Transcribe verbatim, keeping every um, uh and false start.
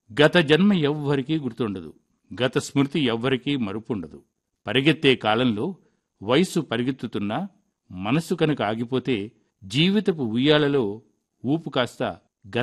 గత జన్మ ఎవ్వరికీ గుర్తుండదు. గత స్మృతి ఎవ్వరికీ మరుపుండదు. పరిగెత్తే కాలంలో వయస్సు పరిగెత్తుతున్నా మనస్సు కనుక ఆగిపోతే జీవితపు ఉయ్యాలలో ఊపు కాస్త